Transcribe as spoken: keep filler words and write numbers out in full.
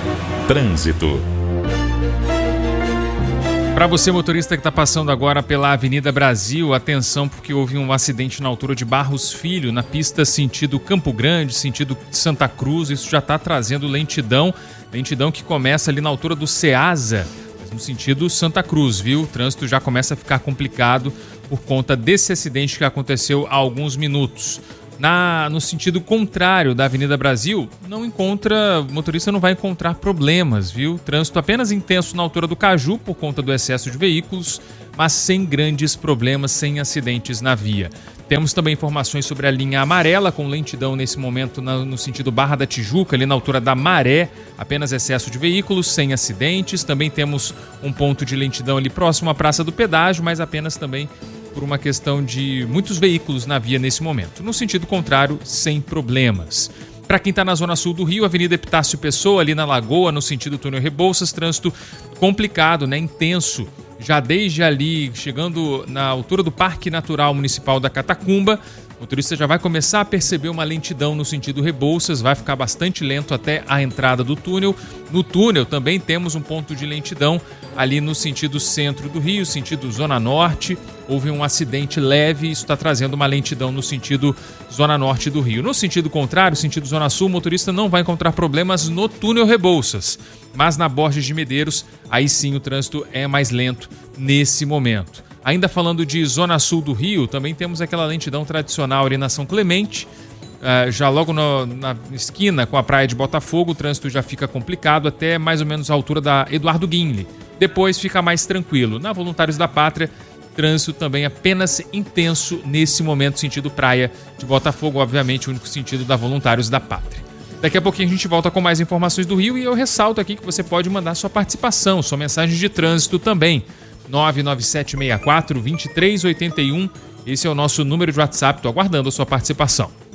Trânsito. Para você, motorista que está passando agora pela Avenida Brasil, atenção porque houve um acidente na altura de Barros Filho, na pista sentido Campo Grande, sentido Santa Cruz. Isso já está trazendo lentidão, lentidão que começa ali na altura do Ceasa, no sentido Santa Cruz, viu? O trânsito já começa a ficar complicado por conta desse acidente que aconteceu há alguns minutos. Na, no sentido contrário da Avenida Brasil, não encontra, o motorista não vai encontrar problemas, viu? Trânsito apenas intenso na altura do Caju por conta do excesso de veículos, mas sem grandes problemas, sem acidentes na via. Temos também informações sobre a linha amarela, com lentidão nesse momento na, no sentido Barra da Tijuca, ali na altura da Maré, apenas excesso de veículos, sem acidentes. Também temos um ponto de lentidão ali próximo à Praça do Pedágio, mas apenas também por uma questão de muitos veículos na via nesse momento. No sentido contrário, sem problemas. Para quem está na zona sul do Rio, Avenida Epitácio Pessoa, ali na Lagoa, no sentido túnel Rebouças, trânsito complicado, né? Intenso. Já desde ali, chegando na altura do Parque Natural Municipal da Catacumba, o motorista já vai começar a perceber uma lentidão no sentido Rebouças, vai ficar bastante lento até a entrada do túnel. No túnel também temos um ponto de lentidão ali no sentido centro do Rio, sentido Zona Norte. Houve um acidente leve, isso está trazendo uma lentidão no sentido Zona Norte do Rio. No sentido contrário, sentido Zona Sul, o motorista não vai encontrar problemas no túnel Rebouças, mas na Borges de Medeiros, aí sim o trânsito é mais lento nesse momento. Ainda falando de Zona Sul do Rio, também temos aquela lentidão tradicional ali na São Clemente. Uh, já logo no, na esquina com a praia de Botafogo, o trânsito já fica complicado até mais ou menos a altura da Eduardo Guinle. Depois fica mais tranquilo. Na Voluntários da Pátria, trânsito também apenas intenso nesse momento, sentido praia de Botafogo, obviamente o único sentido da Voluntários da Pátria. Daqui a pouquinho a gente volta com mais informações do Rio e eu ressalto aqui que você pode mandar sua participação, sua mensagem de trânsito também. nove nove sete seis quatro, dois três oito um. Esse é o nosso número de WhatsApp. Estou aguardando a sua participação.